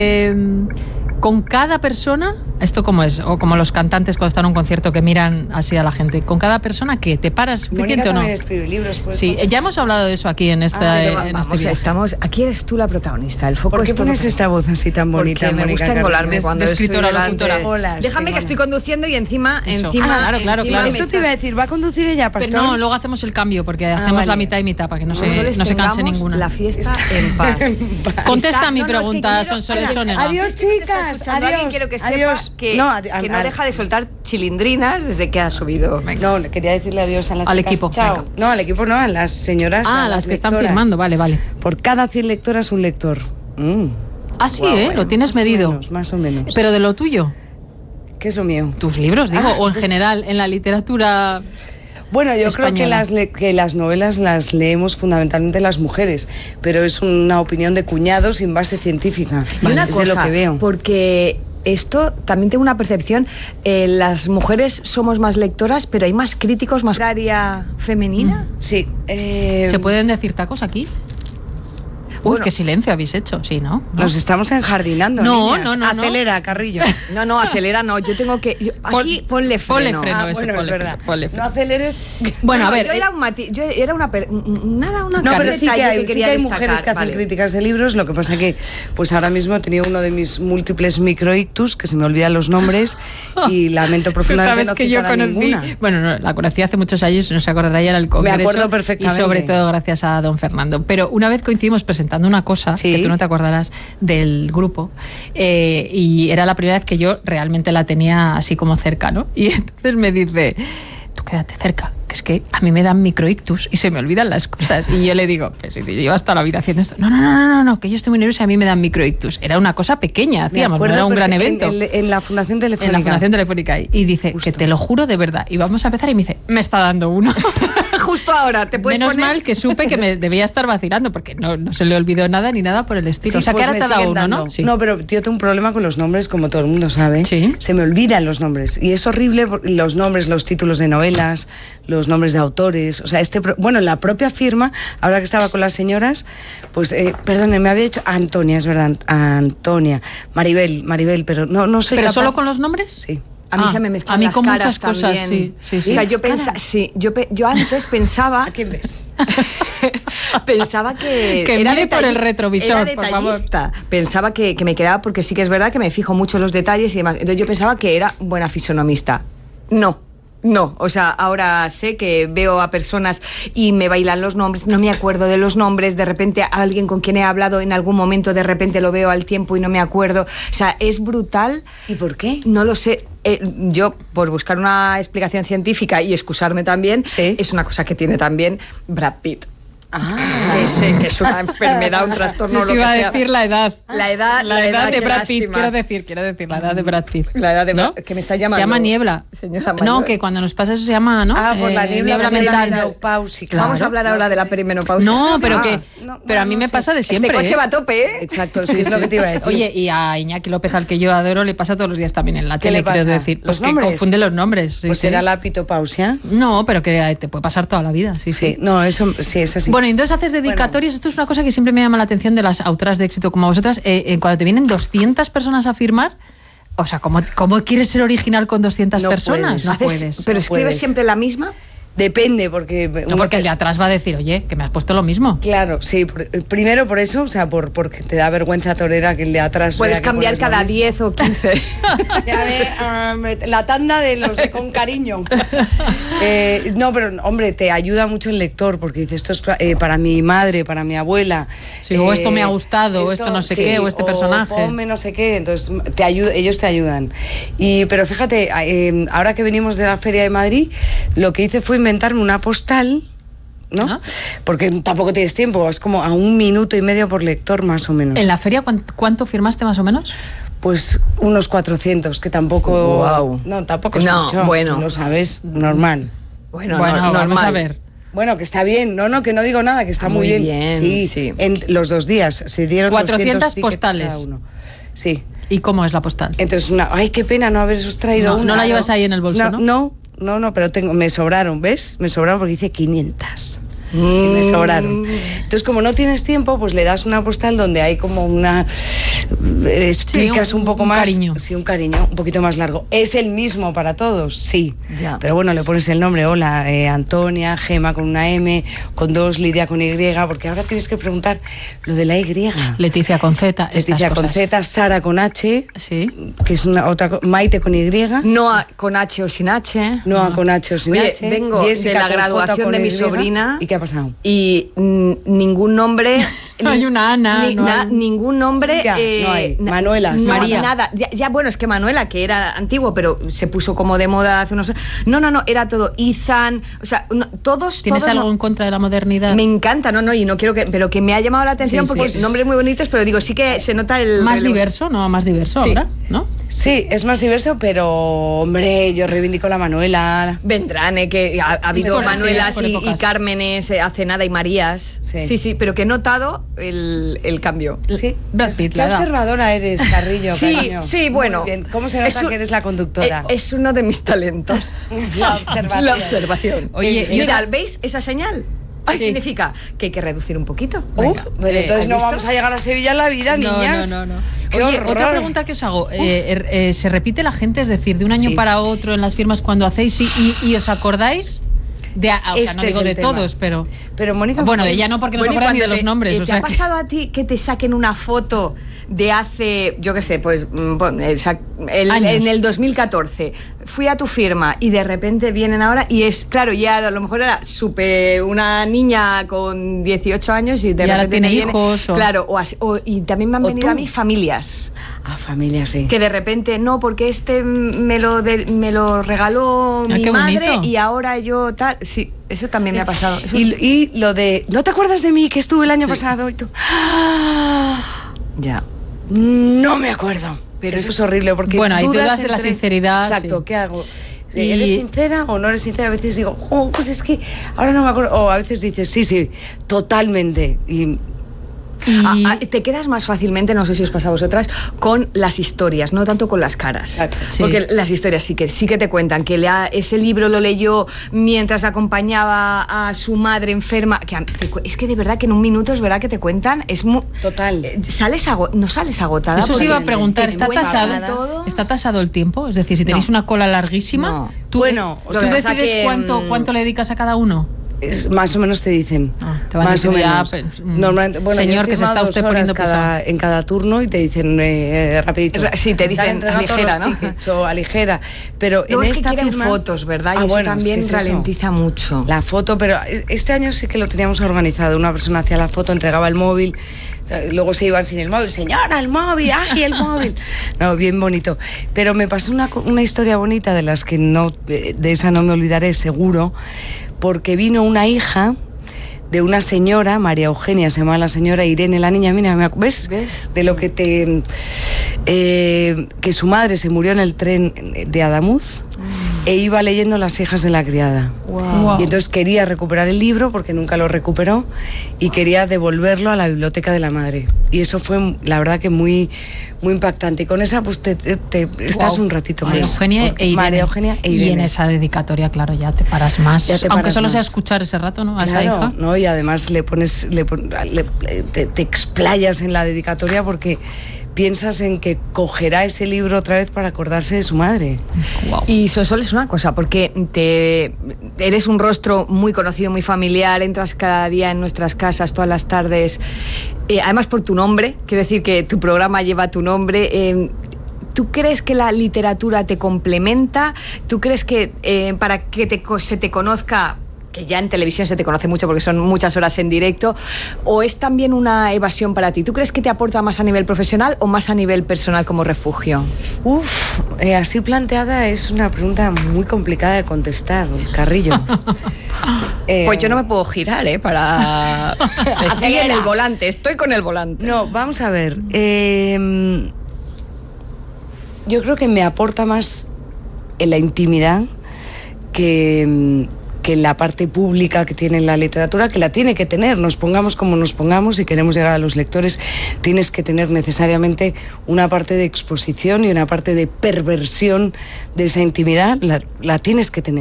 Con cada persona, ¿esto cómo es? O como los cantantes cuando están en un concierto que miran así a la gente. ¿Con cada persona qué? ¿Te paras suficiente o no? Escribe libros, pues, sí, ya hemos hablado de eso aquí en este viaje. Aquí eres tú la protagonista. El foco ¿Por qué pones esta voz así tan bonita? Porque me gusta engolarme cuando de escritora, locutora. Hola, déjame que estoy conduciendo y encima. Claro. Eso te iba a decir, ¿va a conducir ella, Pastor? Pero no, luego hacemos el cambio porque hacemos la mitad y mitad para que no se canse ninguna. La fiesta en paz. Contesta a mi pregunta, Sonsoles Onega. Adiós, chicas. Alguien quiero que sepa que no deja de soltar chilindrinas desde que ha subido. No, le quería decirle adiós a las al chicas. Equipo. Chao. No, al equipo no, a las señoras. A las que están firmando, vale. Por cada 100 lectoras, un lector. Ah, sí, lo tienes medido. Más o menos. Pero de lo tuyo. ¿Qué es lo mío? Tus libros, digo, o en general, en la literatura. Bueno, yo española. creo que las novelas las leemos fundamentalmente las mujeres, pero es una opinión de cuñado sin base científica. Y una cosa, es de lo que veo. Porque esto también tengo una percepción, las mujeres somos más lectoras, pero hay más críticos, más área femenina. Sí. ¿Se pueden decir tacos aquí? Uy, qué silencio habéis hecho, sí, ¿no? Nos estamos enjardinando. No. Acelera, Carrillo. No, acelera, no. Yo tengo que. Aquí ponle freno. Ponle freno, es verdad. Ponle freno. No aceleres. Bueno, a ver. Yo era una. No, pero sí que hay mujeres que hacen críticas de libros. Lo que pasa que, pues ahora mismo he tenido uno de mis múltiples microictus, que se me olvidan los nombres, y lamento profundamente no citar a ninguna. Bueno, no, la conocí hace muchos años, no se acordará, ya era el congreso. Me acuerdo perfectamente. Y sobre todo gracias a don Fernando. Pero una vez coincidimos presentando una cosa, que tú no te acordarás, del grupo, y era la primera vez que yo realmente la tenía así como cerca, ¿no? Y entonces me dice, tú quédate cerca, que es que a mí me dan microictus y se me olvidan las cosas. Y yo le digo, pues si te llevas toda la vida haciendo esto. No, que yo estoy muy nerviosa y a mí me dan microictus. Era una cosa pequeña, hacíamos, no era un gran evento. En la Fundación Telefónica. En la Fundación Telefónica. Y dice, que te lo juro de verdad. Y vamos a empezar y me dice, me está dando uno. Justo ahora, te puedes Menos mal que supe que me debía estar vacilando, porque no se le olvidó nada ni nada por el estilo. Sí, o sea, que ahora te ha dado uno, ¿no? Sí. No, pero yo tengo un problema con los nombres, como todo el mundo sabe. Sí. Se me olvidan los nombres. Y es horrible los nombres, los títulos de novelas, los nombres de autores. O sea, la propia firma, ahora que estaba con las señoras, pues, perdón, me había dicho Antonia, es verdad, Antonia, Maribel, pero no soy ¿Pero capaz. ¿Solo con los nombres? Sí. A mí se me mezclan las con caras muchas cosas, también. sí. O sea, yo antes pensaba... ¿A quién ves? Pensaba que era mire por el retrovisor, era por favor. Pensaba que me quedaba, porque sí que es verdad que me fijo mucho en los detalles y demás. Entonces yo pensaba que era buena fisonomista. No, o sea, ahora sé que veo a personas y me bailan los nombres, no me acuerdo de los nombres, de repente a alguien con quien he hablado en algún momento, de repente lo veo al tiempo y no me acuerdo. O sea, es brutal. ¿Y por qué? No lo sé. Yo, por buscar una explicación científica y excusarme también, es una cosa que tiene también Brad Pitt. Que es una enfermedad, un trastorno, lo que sea. Te iba a decir la edad. La edad de Brad Pitt, quiero decir la edad de Brad Pitt. La edad de Brad Pitt, que me está llamando. Se llama niebla. Señora mayor. No, que cuando nos pasa eso se llama, ¿no? Por la niebla mental. Menopausia. Claro. Vamos a hablar ahora de la perimenopausia. No, pero pero a mí me pasa de siempre. Este coche va a tope, ¿eh? Exacto, sí, es lo que te iba a decir. Oye, y a Iñaki López, al que yo adoro, le pasa todos los días también en la tele, quiero decir. Pues que confunde los nombres. Pues será la pitopausia. No, pero que te puede pasar toda la vida. Sí. No, eso sí es así. Bueno, entonces haces dedicatorias. Esto es una cosa que siempre me llama la atención de las autoras de éxito como vosotras. Cuando te vienen 200 personas a firmar, o sea, ¿cómo quieres ser original con 200 personas? No puedes. ¿Pero escribes siempre la misma? Depende, porque... porque el de atrás va a decir, oye, que me has puesto lo mismo. Claro, sí. Primero por eso, o sea, porque te da vergüenza torera que el de atrás... Puedes cambiar cada 10 o 15. La tanda de los de con cariño. No, pero, hombre, te ayuda mucho el lector, porque dices, esto es para mi madre, para mi abuela. Sí, o esto me ha gustado, o esto no sé qué, o este personaje. Ponme no sé qué, entonces ellos te ayudan. Pero fíjate, ahora que venimos de la Feria de Madrid, lo que hice fue inventarme una postal, ¿no? ¿Ah? Porque tampoco tienes tiempo, es como a 1 minuto y medio por lector más o menos. ¿En la feria cuánto firmaste más o menos? Pues unos 400, que tampoco... Wow. No, tampoco es mucho, bueno. Tú lo sabes, normal. Bueno, vamos a ver. Bueno, que está bien, que no digo nada, que está muy bien. Sí. En los 2 días se dieron 400 postales. Cada uno. Sí. ¿Y cómo es la postal? Entonces, ay, qué pena no haberos traído una. No la llevas ahí en el bolso, ¿no? No, pero me sobraron, ¿ves? Me sobraron porque hice 500. y me sobraron. Entonces, como no tienes tiempo, pues le das una postal donde hay como una... explicas un poco más... Cariño. Sí, un cariño, un poquito más largo. ¿Es el mismo para todos? Sí. Ya. Pero bueno, le pones el nombre, hola, Antonia, Gema con una M, con 2, Lidia con Y, porque ahora tienes que preguntar lo de la Y. Leticia con Z, Leticia estas con cosas. Z, Sara con H, Sí. que es una otra, Maite con Y, Noa con H o sin H. Noa con H o sin Oye, H, vengo Jessica de la con J graduación con de mi Y. sobrina. ¿Y qué ha pasado? Y ningún nombre... No hay una Ana, no hay- ningún nombre... Ya, no hay. Manuela, no, María. Nada. Ya, bueno, es que Manuela, que era antiguo, pero se puso como de moda hace unos... No, era todo Ethan, o sea, todos... ¿Tienes todos algo en contra de la modernidad? Me encanta, y no quiero que... Pero que me ha llamado la atención Sí, porque sí. nombres muy bonitos, pero digo, sí que se nota el... Más diverso, ¿no? Más diverso Sí. ahora, ¿no? Sí, es más diverso, pero hombre, yo reivindico la Manuela. Vendrán, que ha habido por- Manuelas sí, por y épocas. Cármenes hace nada y Marías. Sí. Sí, pero que he notado el cambio. Sí. Brad Pitt, Qué la edad. observadora eres, Carrillo, cariño. Sí, bueno. Muy bien. ¿Cómo se nota que eres la conductora? Es uno de mis talentos. La observación. La observación. Oye, y mira, otra- ¿veis esa señal? Sí. Significa que hay que reducir un poquito. Venga. Pero entonces ¿has no visto? vamos a llegar a Sevilla en la vida, niñas. No. Qué Oye, horror. otra pregunta que os hago. ¿Se repite la gente? Es decir, de un año Sí. para otro en las firmas cuando hacéis y os acordáis? O sea, Este no digo es de el tema. todos, pero... Pero Mónica... Bueno, de ella no, porque no se Bueno, y acuerdan de cuando los nombres. ¿Te o sea ha que- pasado a ti que te saquen una foto de hace, yo qué sé, pues Años. en el 2014? Fui a tu firma y de repente vienen ahora y es, claro, ya a lo mejor era una niña con 18 años y de Y ahora repente tiene te viene- hijos o- Claro, y también me han O venido tú. a mí familias. Ah, familia, sí. Que de repente, no, porque este me lo regaló Ah, mi qué madre bonito. y ahora yo tal. Sí, eso también me ha pasado. Eso- Y lo de... ¿No te acuerdas de mí que estuve el año Sí. pasado? Y tú... ya. No me acuerdo. Pero eso es horrible porque Bueno, hay dudas de la sinceridad, Exacto, sí. ¿qué hago? Y- ¿Eres sincera o no eres sincera? A veces digo, pues es que ahora no me acuerdo. O a veces dices, sí, totalmente. Y Te quedas más fácilmente, no sé si os pasa a vosotras, con las historias, no tanto con las caras. Exacto. Sí. Porque las historias sí que te cuentan, que ese libro lo leyó mientras acompañaba a su madre enferma. Es que de verdad que en un minuto es verdad que te cuentan, es muy... total. No sales agotada. Eso se porque iba a preguntar, te ¿está cuentan tasado, todo. ¿está tasado el tiempo? Es decir, si tenéis No. una cola larguísima, No. ¿tú, Bueno, ¿tú lo que pasa decides que, cuánto le dedicas a cada uno? Más o menos te dicen. Te van a más decir o ya, menos. pues, Normalmente, bueno, señor, yo he que se está firmado usted 2 horas poniendo pesado. en cada turno y te dicen rapidito. Sí, te Se han dicen entregado todos ligera, los ¿no? tickets, o a ligera. Pero Luego en es que esta quieren firma, fotos, ¿verdad? Y eso bueno, también es que es eso. ralentiza mucho. La foto, pero este año sí que lo teníamos organizado. Una persona hacía la foto, entregaba el móvil, luego se iban sin el móvil. Señora, el móvil, ¡ay, el móvil! No, bien bonito. Pero me pasó una historia bonita de las que no, de esa no me olvidaré seguro, porque vino una hija de una señora, María Eugenia, se llama la señora Irene, la niña, mira, ¿ves? De lo que que su madre se murió en el tren de Adamuz e iba leyendo Las hijas de la criada. Wow. Y entonces quería recuperar el libro porque nunca lo recuperó y quería devolverlo a la biblioteca de la madre. Y eso fue, la verdad, que muy impactante. Y con esa, pues te estás un ratito María más. Eugenia Porque e Irene. María Eugenia e Irene. Y en esa dedicatoria, claro, ya te paras más. Ya te Aunque paras solo sea más. escuchar ese rato, ¿no? A esa Claro, hija. ¿no? Y además te explayas en la dedicatoria porque piensas en que cogerá ese libro otra vez para acordarse de su madre. Wow. Y Sonsol es una cosa, porque eres un rostro muy conocido, muy familiar, entras cada día en nuestras casas, todas las tardes, además por tu nombre, quiero decir que tu programa lleva tu nombre. ¿Tú crees que la literatura te complementa? ¿Tú crees que para que se te conozca, que ya en televisión se te conoce mucho porque son muchas horas en directo, o es también una evasión para ti? ¿Tú crees que te aporta más a nivel profesional o más a nivel personal como refugio? Así planteada es una pregunta muy complicada de contestar, Carrillo. Pues yo no me puedo girar, para... Estoy en el volante, estoy con el volante. No, vamos a ver. Yo creo que me aporta más en la intimidad que en la parte pública que tiene la literatura, que la tiene que tener, nos pongamos como nos pongamos, si queremos llegar a los lectores, tienes que tener necesariamente una parte de exposición y una parte de perversión de esa intimidad, la tienes que tener.